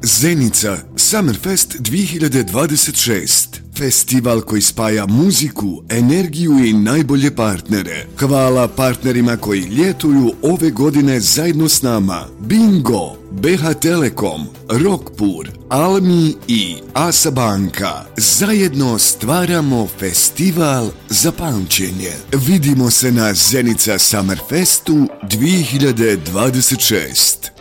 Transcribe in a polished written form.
Zenica Summerfest 2026. Festival koji spaja muziku, energiju i najbolje partnere. Hvala partnerima koji ljetuju ove godine zajedno s nama. Bingo, BH Telekom, Rockpur, Almi i Asa Banka. Zajedno stvaramo festival za pamćenje. Vidimo se na Zenica Summerfestu 2026.